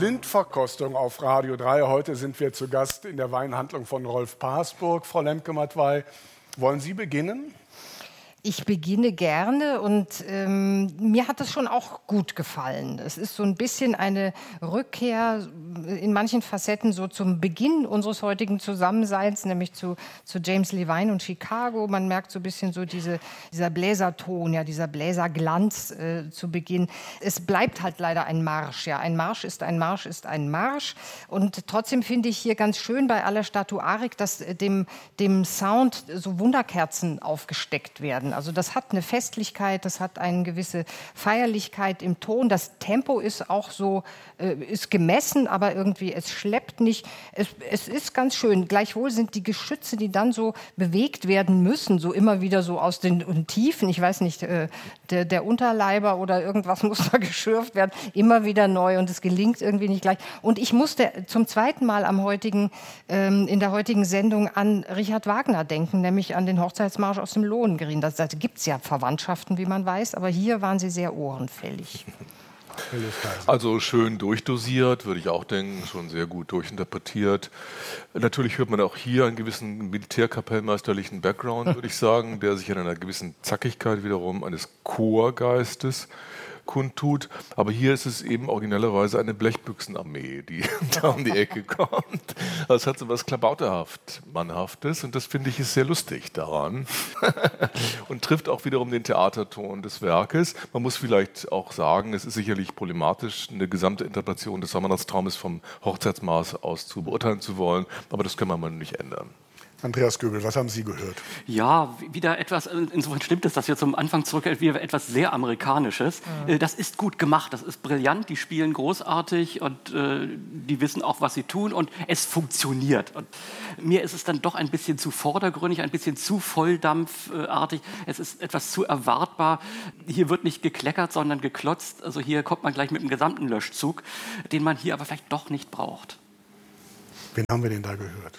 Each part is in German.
Blindverkostung auf Radio 3. Heute sind wir zu Gast in der Weinhandlung von Rolf Parsburg. Frau Lemke-Matwei, wollen Sie beginnen? Ich beginne gerne und mir hat das schon auch gut gefallen. Es ist so ein bisschen eine Rückkehr in manchen Facetten so zum Beginn unseres heutigen Zusammenseins, nämlich zu James Levine und Chicago. Man merkt so ein bisschen so dieser Bläserton, ja, dieser Bläserglanz zu Beginn. Es bleibt halt leider ein Marsch. Ja. Ein Marsch ist ein Marsch ist ein Marsch. Und trotzdem finde ich hier ganz schön bei aller Statuarik, dass dem Sound so Wunderkerzen aufgesteckt werden. Also das hat eine Festlichkeit, das hat eine gewisse Feierlichkeit im Ton. Das Tempo ist auch so, ist gemessen, aber irgendwie es schleppt nicht. Es ist ganz schön. Gleichwohl sind die Geschütze, die dann so bewegt werden müssen, so immer wieder so aus den Tiefen, ich weiß nicht, der Unterleiber oder irgendwas muss da geschürft werden, immer wieder neu und es gelingt irgendwie nicht gleich. Und ich musste zum zweiten Mal in der heutigen Sendung an Richard Wagner denken, nämlich an den Hochzeitsmarsch aus dem Lohengrin. Da gibt es ja Verwandtschaften, wie man weiß, aber hier waren sie sehr ohrenfällig. Also schön durchdosiert, würde ich auch denken, schon sehr gut durchinterpretiert. Natürlich hört man auch hier einen gewissen militärkapellmeisterlichen Background, würde ich sagen, der sich in einer gewissen Zackigkeit wiederum eines Chorgeistes kundtut. Aber hier ist es eben originellerweise eine Blechbüchsenarmee, die da um die Ecke kommt. Das hat so was Klabauterhaft, Mannhaftes und das finde ich ist sehr lustig daran und trifft auch wiederum den Theaterton des Werkes. Man muss vielleicht auch sagen, es ist sicherlich problematisch, eine gesamte Interpretation des Sommernachtstraumes vom Hochzeitsmaß aus zu beurteilen zu wollen, aber das kann man mal nicht ändern. Andreas Göbel, was haben Sie gehört? Ja, wieder etwas, insofern stimmt es, dass wir zum Anfang zurückgehen, wieder etwas sehr Amerikanisches. Das ist gut gemacht, das ist brillant, die spielen großartig und die wissen auch, was sie tun und es funktioniert. Und mir ist es dann doch ein bisschen zu vordergründig, ein bisschen zu volldampfartig, es ist etwas zu erwartbar. Hier wird nicht gekleckert, sondern geklotzt, also hier kommt man gleich mit dem gesamten Löschzug, den man hier aber vielleicht doch nicht braucht. Wen haben wir denn da gehört?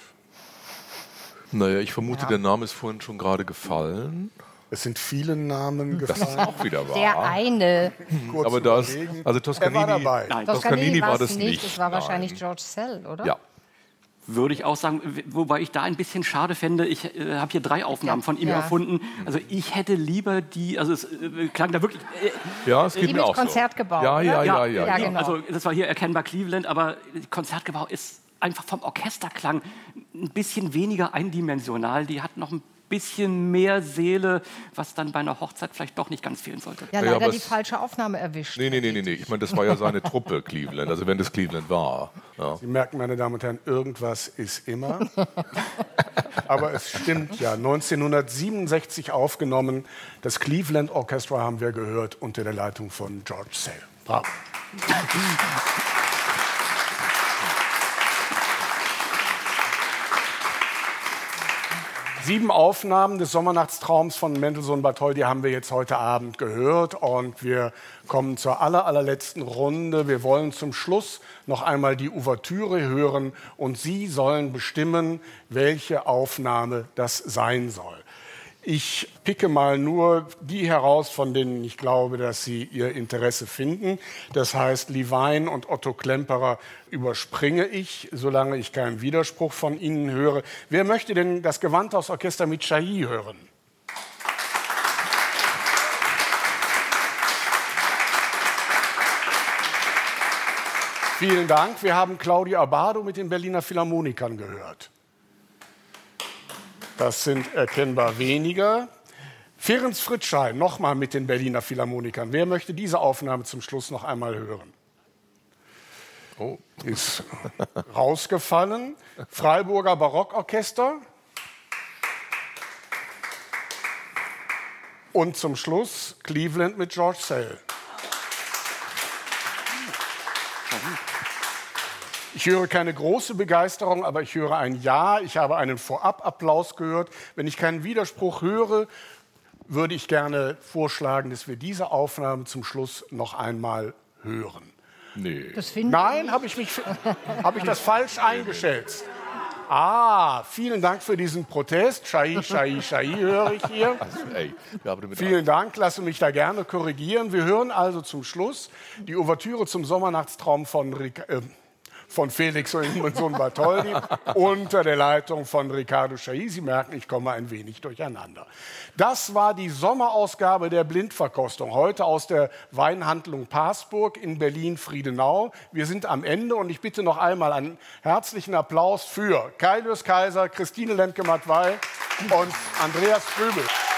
Naja, ich vermute, der Name ist vorhin schon gerade gefallen. Es sind viele Namen gefallen. Das ist auch wieder wahr. Der eine. Aber das, also Toscanini, er war dabei. Nein, Toscanini war das nicht. Das war wahrscheinlich George Sell, oder? Ja. Würde ich auch sagen, wobei ich da ein bisschen schade fände, ich habe hier 3 Aufnahmen von ihm erfunden. Also ich hätte lieber die, also es klang da wirklich... ja, es geht die mir mit auch Konzertgebau. So. Ja, genau. Also das war hier erkennbar Cleveland, aber Konzertgebau ist einfach vom Orchesterklang ein bisschen weniger eindimensional. Die hat noch ein bisschen mehr Seele, was dann bei einer Hochzeit vielleicht doch nicht ganz fehlen sollte. Ja, leider die falsche Aufnahme erwischt. Nee. Ich meine, das war ja seine Truppe, Cleveland, also wenn das Cleveland war. Ja. Sie merken, meine Damen und Herren, irgendwas ist immer. Aber es stimmt ja, 1967 aufgenommen. Das Cleveland Orchestra haben wir gehört unter der Leitung von George Sell. Bravo. 7 Aufnahmen des Sommernachtstraums von Mendelssohn-Bartholdy haben wir jetzt heute Abend gehört und wir kommen zur allerletzten Runde. Wir wollen zum Schluss noch einmal die Ouvertüre hören und Sie sollen bestimmen, welche Aufnahme das sein soll. Ich picke mal nur die heraus, von denen ich glaube, dass sie ihr Interesse finden. Das heißt, Levine und Otto Klemperer überspringe ich, solange ich keinen Widerspruch von Ihnen höre. Wer möchte denn das Gewandhausorchester mit Chailly hören? Vielen Dank. Wir haben Claudio Abbado mit den Berliner Philharmonikern gehört. Das sind erkennbar weniger. Ferenc Fritzschein nochmal mit den Berliner Philharmonikern. Wer möchte diese Aufnahme zum Schluss noch einmal hören? Oh. Ist rausgefallen. Freiburger Barockorchester. Und zum Schluss Cleveland mit George Sell. Ich höre keine große Begeisterung, aber ich höre ein Ja. Ich habe einen Vorab-Applaus gehört. Wenn ich keinen Widerspruch höre, würde ich gerne vorschlagen, dass wir diese Aufnahme zum Schluss noch einmal hören. Nee. Nein, habe ich das falsch eingeschätzt? Vielen Dank für diesen Protest. Shai, Shai, Shai höre ich hier. Vielen Dank, lasse mich da gerne korrigieren. Wir hören also zum Schluss die Ouvertüre zum Sommernachtstraum von Felix und Mendelssohn Bartholdy unter der Leitung von Riccardo Chailly. Sie merken, ich komme ein wenig durcheinander. Das war die Sommerausgabe der Blindverkostung, heute aus der Weinhandlung Parsburg in Berlin-Friedenau. Wir sind am Ende und ich bitte noch einmal einen herzlichen Applaus für Kai Lös Kaiser, Christine Lemke-Mattwey und Andreas Fröbel.